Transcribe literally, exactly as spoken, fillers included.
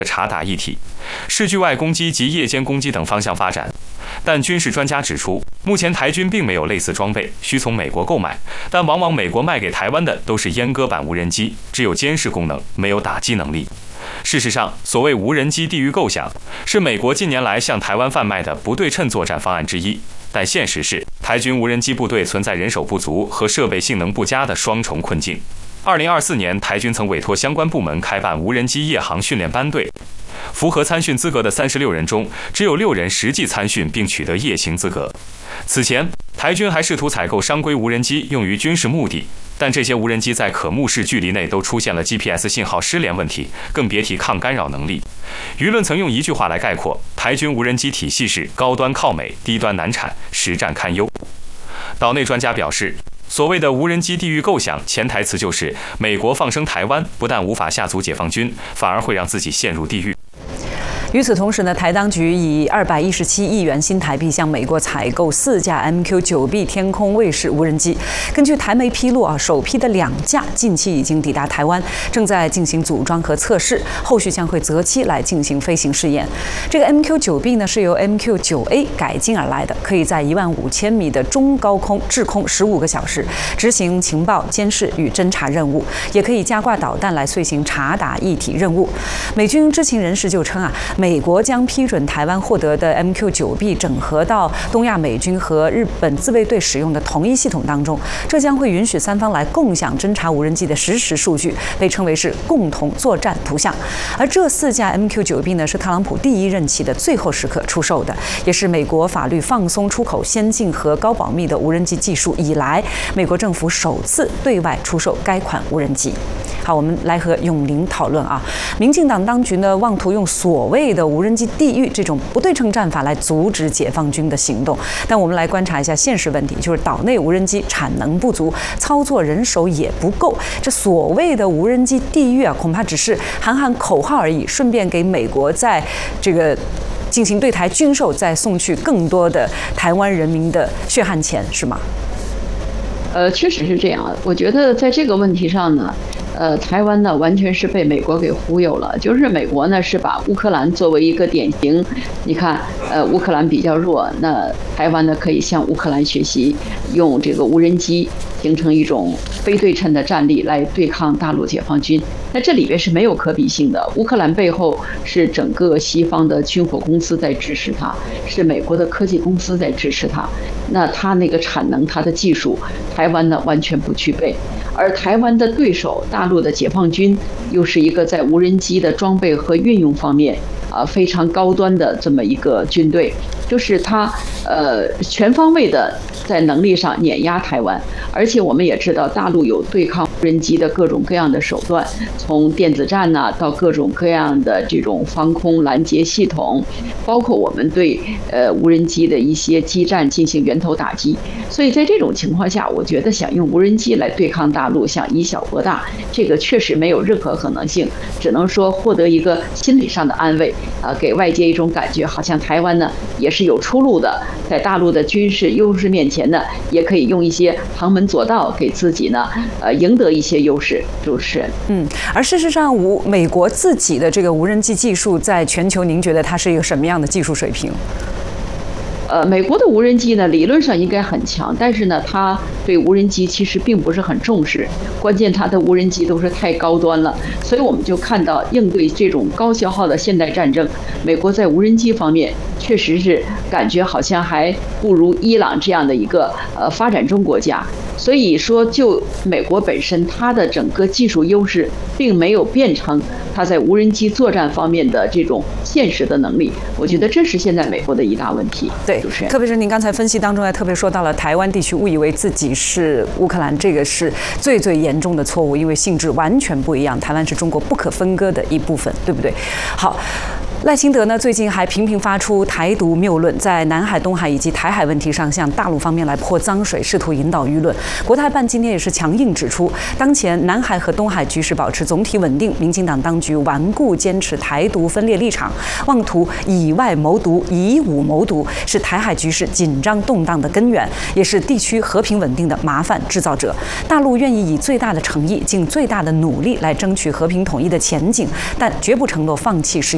察打一体，视距外攻击及夜间攻击等方向发展。但军事专家指出，目前台军并没有类似装备，需从美国购买。但往往美国卖给台湾的都是阉割版无人机，只有监视功能，没有打击能力。事实上，所谓无人机地域构想，是美国近年来向台湾贩卖的不对称作战方案之一。但现实是，台军无人机部队存在人手不足和设备性能不佳的双重困境。二零二四年，台军曾委托相关部门开办无人机夜航训练班队，符合参训资格的三十六人中，只有六人实际参训并取得夜行资格。此前，台军还试图采购商规无人机用于军事目的，但这些无人机在可目视距离内都出现了 G P S 信号失联问题，更别提抗干扰能力。舆论曾用一句话来概括：台军无人机体系是高端靠美，低端难产，实战堪忧。岛内专家表示，所谓的无人机地域构想，潜台词就是美国放生台湾，不但无法下足解放军，反而会让自己陷入地狱。 与此同时呢，台当局以二百一十七亿元新台币向美国采购四架 M Q 九 B 天空卫士无人机。根据台媒披露啊，首批的两架近期已经抵达台湾，正在进行组装和测试，后续将会择期来进行飞行试验。这个 M Q 九 B 呢是由 M Q 九 A 改进而来的，可以在一万五千米的中高空滞空十五个小时，执行情报监视与侦察任务，也可以加挂导弹来遂行察打一体任务。美军知情人士就称啊，美国将批准台湾获得的 M Q 九 B 整合到东亚美军和日本自卫队使用的同一系统当中，这将会允许三方来共享侦察无人机的实时数据，被称为是共同作战图像。而这四架 M Q 九 B 呢，是特朗普第一任期的最后时刻出售的，也是美国法律放松出口先进和高保密的无人机技术以来，美国政府首次对外出售该款无人机。好，我们来和永林讨论啊。民进党当局呢，妄图用所谓的无人机地狱这种不对称战法来阻止解放军的行动。但我们来观察一下现实问题，就是岛内无人机产能不足，操作人手也不够。这所谓的无人机地狱啊，恐怕只是喊喊口号而已，顺便给美国在这个进行对台军售再送去更多的台湾人民的血汗钱，是吗？ 呃，确实是这样。我觉得在这个问题上呢，呃，台湾呢完全是被美国给忽悠了。就是美国呢是把乌克兰作为一个典型，你看，呃，乌克兰比较弱，那台湾呢可以向乌克兰学习，用这个无人机形成一种非对称的战力来对抗大陆解放军。那这里边是没有可比性的。乌克兰背后是整个西方的军火公司在支持它，是美国的科技公司在支持它。那它那个产能，它的技术，台湾呢完全不具备。而台湾的对手大陆的解放军又是一个在无人机的装备和运用方面啊非常高端的这么一个军队，就是它呃全方位的在能力上碾压台湾。而且我们也知道大陆有对抗无人机的各种各样的手段，从电子战呐、啊、到各种各样的这种防空拦截系统，包括我们对呃无人机的一些基站进行源头打击。所以在这种情况下，我觉得想用无人机来对抗大陆，想以小博大，这个确实没有任何可能性，只能说获得一个心理上的安慰啊，给外界一种感觉，好像台湾呢也是有出路的，在大陆的军事优势面前呢，也可以用一些旁门左道给自己呢呃赢得一些优势。主持人， 嗯，而事实上，无美国自己的这个无人机技术在全球，您觉得它是一个什么样的技术水平？ 呃，美国的无人机呢，理论上应该很强，但是呢，它对无人机其实并不是很重视。关键它的无人机都是太高端了，所以我们就看到应对这种高消耗的现代战争，美国在无人机方面确实是感觉好像还不如伊朗这样的一个呃发展中国家。所以说，就美国本身，它的整个技术优势并没有变成它在无人机作战方面的这种现实的能力。我觉得这是现在美国的一大问题。 对，特别是您刚才分析当中还特别说到了台湾地区误以为自己是乌克兰，这个是最最严重的错误，因为性质完全不一样，台湾是中国不可分割的一部分，对不对？好。赖清德呢，最近还频频发出台独谬论，在南海、东海以及台海问题上向大陆方面来泼脏水，试图引导舆论。国台办今天也是强硬指出，当前南海和东海局势保持总体稳定，民进党当局顽固坚持台独分裂立场，妄图以外谋独、以武谋独，是台海局势紧张动荡的根源，也是地区和平稳定的麻烦制造者。大陆愿意以最大的诚意、尽最大的努力来争取和平统一的前景，但绝不承诺放弃使用